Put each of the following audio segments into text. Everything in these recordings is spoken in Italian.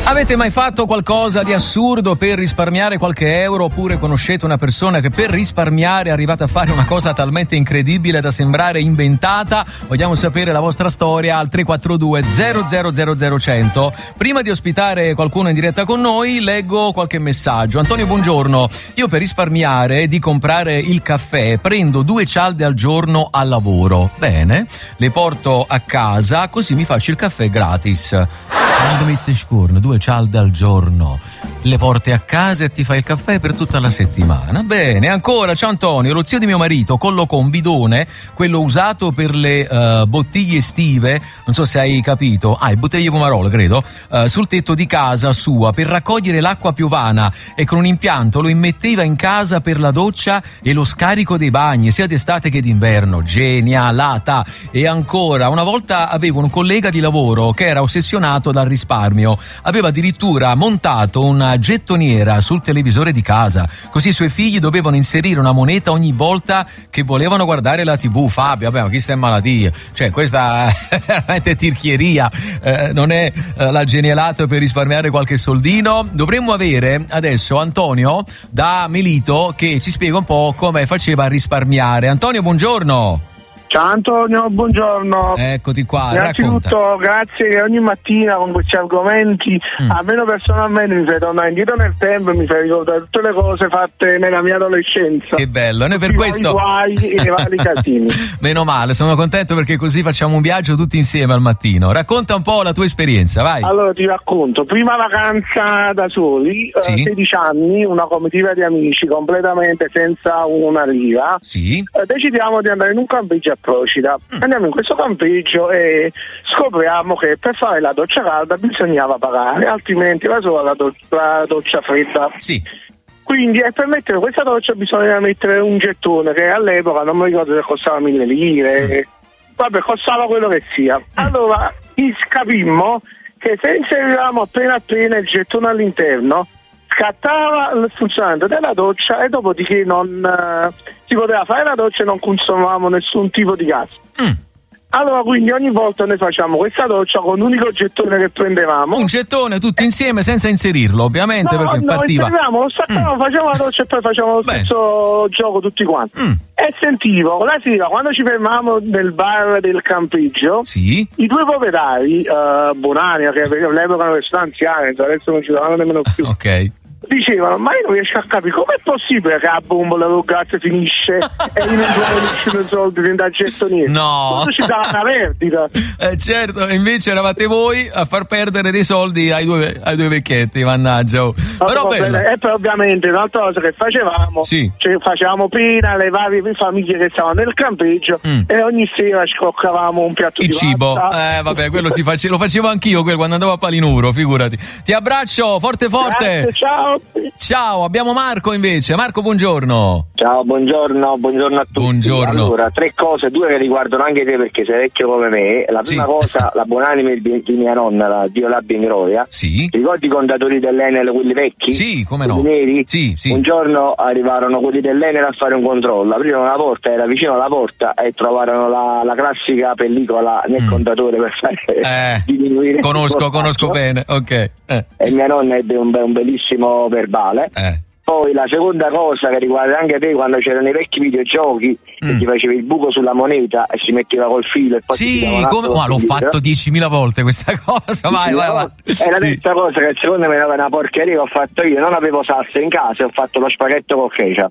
Avete mai fatto qualcosa di assurdo per risparmiare qualche euro, oppure conoscete una persona che per risparmiare è arrivata a fare una cosa talmente incredibile da sembrare inventata? Vogliamo sapere la vostra storia al 342 000 100. Prima di ospitare qualcuno in diretta con noi, leggo qualche messaggio. Antonio, buongiorno. Io per risparmiare di comprare il caffè prendo 2 cialde al giorno al lavoro. Bene, le porto a casa così mi faccio il caffè gratis. Quando metti scorno 2 cialde al giorno, le porti a casa e ti fai il caffè per tutta la settimana. Bene, ancora, ciao Antonio, lo zio di mio marito collocò un bidone, quello usato per le bottiglie estive, non so se hai capito, bottiglie Pomarolo credo, sul tetto di casa sua per raccogliere l'acqua piovana, e con un impianto lo immetteva in casa per la doccia e lo scarico dei bagni, sia d'estate che d'inverno. Genialata! E ancora, una volta avevo un collega di lavoro che era ossessionato dal risparmio, aveva addirittura montato una gettoniera sul televisore di casa, così i suoi figli dovevano inserire una moneta ogni volta che volevano guardare la TV. Fabio, vabbè, ma chi sta in malattia? Cioè, questa è veramente tirchieria, non è la genialata per risparmiare qualche soldino. Dovremmo avere adesso Antonio da Melito che ci spiega un po' come faceva a risparmiare. Antonio, buongiorno. Ciao Antonio, buongiorno. Eccoti qua. Innanzitutto grazie che ogni mattina con questi argomenti almeno personalmente mi fai tornare indietro nel tempo e mi fai ricordare tutte le cose fatte nella mia adolescenza. Che bello, noi per questo i guai e i vari casini. Meno male, sono contento perché così facciamo un viaggio tutti insieme al mattino. Racconta un po' la tua esperienza, vai. Allora ti racconto, prima vacanza da soli, sì. 16 anni, una comitiva di amici completamente senza una riva. Sì. Decidiamo di andare in un campeggio a Procida. Andiamo in questo campeggio e scopriamo che per fare la doccia calda bisognava pagare, altrimenti va solo la doccia fredda. Sì. Quindi per mettere questa doccia bisogna mettere un gettone che all'epoca non mi ricordo se costava 1000 lire. Vabbè, costava quello che sia. Allora capimmo che se inserivamo appena il gettone all'interno scattava il funzionamento della doccia e dopodiché non si poteva fare la doccia e non consumavamo nessun tipo di gas. Allora quindi ogni volta noi facciamo questa doccia con un unico gettone che prendevamo. Un gettone tutti insieme senza inserirlo, ovviamente, perché partiva. Lo staccavamo, facevamo la doccia e poi facevamo lo stesso gioco tutti quanti. E sentivo la sera quando ci fermavamo nel bar del campeggio, sì, i 2 proprietari, Bonania, che all'epoca erano persone anziane, adesso non ci davano nemmeno più. Ok. Dicevano, ma io non riesco a capire com'è possibile che la bombola del gas finisce e io non riesco i soldi dentro gettoniere. No, ci dà una perdita. Certo, invece eravate voi a far perdere dei soldi ai due vecchietti, mannaggia. Però bello. E poi ovviamente un'altra cosa che facevamo, sì, cioè facevamo pena alle varie famiglie che stavano nel campeggio e ogni sera scoccavamo un piatto di cibo. pasta. Vabbè, quello lo facevo anch'io quando andavo a Palinuro, figurati. Ti abbraccio forte. Grazie, ciao. Ciao, abbiamo Marco invece. Marco, buongiorno. Ciao, buongiorno a tutti. Buongiorno. Allora, 3 cose, 2 che riguardano anche te perché sei vecchio come me. La prima cosa, la buonanima di mia nonna, la Dio l'abbia in gloria. Sì. Ti ricordi i contatori dell'Enel, quelli vecchi? Sì, come no. Quelli neri? Sì. Un giorno arrivarono quelli dell'Enel a fare un controllo, aprirono la porta, era vicino alla porta e trovarono la classica pellicola nel contatore per fare diminuire. Conosco bene, ok. E mia nonna ebbe un bellissimo verbale. Poi la seconda cosa che riguarda anche te, quando c'erano i vecchi videogiochi e ti facevi il buco sulla moneta e si metteva col filo e poi l'ho fatto 10.000 volte questa cosa. Vai. E la terza cosa che secondo me era una porcheria che ho fatto io, non avevo salsa in casa e ho fatto lo spaghetto col ketchup.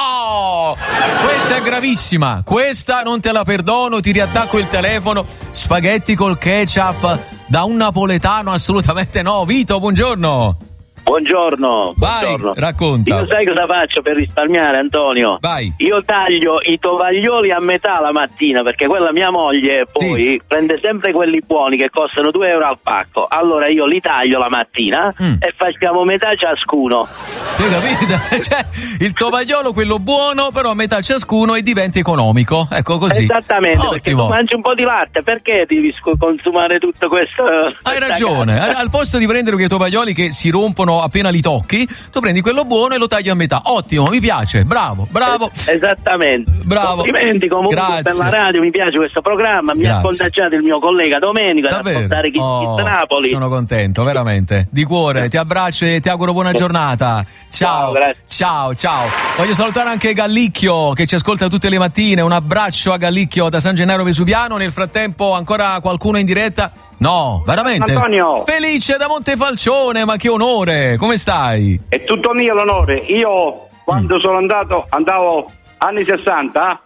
No, questa è gravissima, questa non te la perdono, ti riattacco il telefono. Spaghetti col ketchup da un napoletano, assolutamente no. Vito, buongiorno. Buongiorno. Vai, racconta. Io sai cosa faccio per risparmiare, Antonio? Vai. Io taglio i tovaglioli a metà la mattina, perché quella mia moglie poi prende sempre quelli buoni che costano 2 euro al pacco. Allora io li taglio la mattina e facciamo metà ciascuno. Hai capito? Cioè, il tovagliolo, quello buono, però a metà ciascuno e diventa economico. Ecco così. Esattamente. Ottimo. Perché tu mangi un po' di latte, perché devi consumare tutto questo? Hai ragione. Al posto di prendere quei tovaglioli che si rompono buono appena li tocchi, tu prendi quello buono e lo tagli a metà. Ottimo, mi piace, bravo. Esattamente. Bravo. Complimenti comunque. Grazie. Per la radio, mi piace questo programma, mi ha contagiato il mio collega Domenico ad ascoltare Chi Napoli. Sono contento, veramente, di cuore, ti abbraccio e ti auguro buona giornata. Ciao. Ciao. Voglio salutare anche Gallicchio che ci ascolta tutte le mattine, un abbraccio a Gallicchio da San Gennaro Vesuviano. Nel frattempo ancora qualcuno in diretta? No, veramente? Antonio. Felice da Montefalcione, ma che onore, come stai? È tutto mio l'onore. Io quando andavo anni 60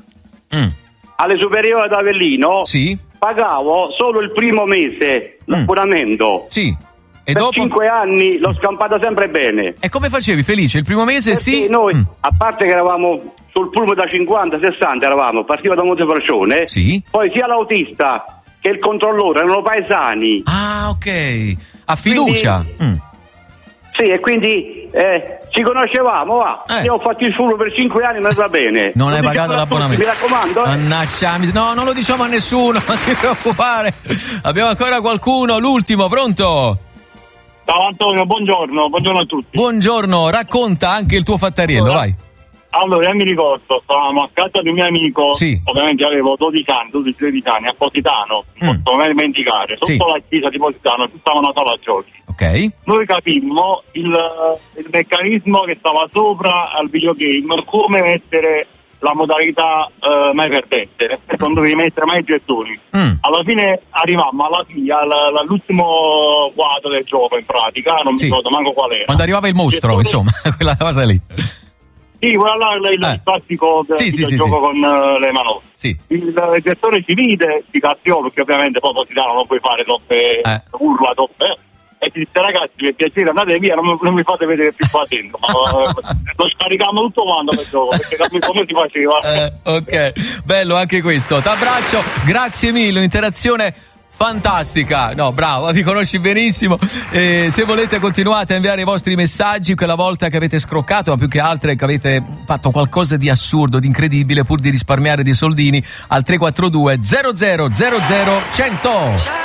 alle superiori ad Avellino, sì, pagavo solo il primo mese l'abbonamento. Sì. E per dopo 5 anni l'ho scampata sempre bene. E come facevi, Felice? Il primo mese? Perché sì? Noi, a parte che eravamo sul pullman da 50-60, partiva da Montefalcione, sì, poi sia l'autista che il controllore erano paesani. Ah, ok. A fiducia. Sì, e quindi ci conoscevamo, va. Io ho fatto il furbo per 5 anni, ma va bene. Non hai pagato l'abbonamento. Mi raccomando. Mannaggia, no, non lo diciamo a nessuno, non ti preoccupare. Abbiamo ancora qualcuno, l'ultimo, pronto? Ciao Antonio, buongiorno a tutti. Buongiorno, racconta anche il tuo fattariello, vai. Allora, io mi ricordo, stavamo a casa di un mio amico, sì, ovviamente avevo 12-13 anni, a Positano, non posso mai dimenticare, sotto la chiesa di Positano ci stava una sala giochi. Ok. Noi capimmo il meccanismo che stava sopra al videogame, come mettere la modalità mai perdente, non dovevi mettere mai i gettoni. Alla fine arrivammo all'ultimo quadro del gioco, in pratica, non mi ricordo manco qual era. Quando arrivava il mostro, insomma, quella cosa lì. Sì, quella là, il classico gioco con le manovre. Sì. Il gettone ci vide, si cazziò, perché ovviamente poi Positano non puoi fare troppe urla, e ti disse: ragazzi, per piacere andate via, non mi fate vedere più qua dentro. Lo scaricavamo tutto quanto per gioco, perché come si faceva. Ok, bello anche questo. T'abbraccio, grazie mille, un'interazione fantastica, no, bravo, vi conosci benissimo. Se volete continuate a inviare i vostri messaggi, quella volta che avete scroccato, ma più che altre che avete fatto qualcosa di assurdo, di incredibile, pur di risparmiare dei soldini, al 342 0000 100.